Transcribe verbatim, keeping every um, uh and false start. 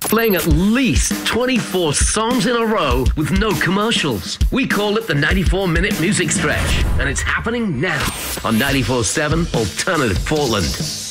playing at least twenty-four songs in a row with no commercials. We call it the ninety-four minute music stretch, and it's happening now on ninety-four seven Alternative Portland.